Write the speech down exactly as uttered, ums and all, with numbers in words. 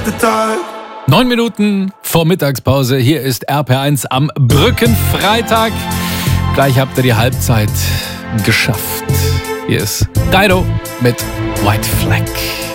Tag. Neun Minuten vor Mittagspause. Hier ist R P eins am Brückenfreitag. Gleich habt ihr die Halbzeit geschafft. Hier ist Dido mit White Flag.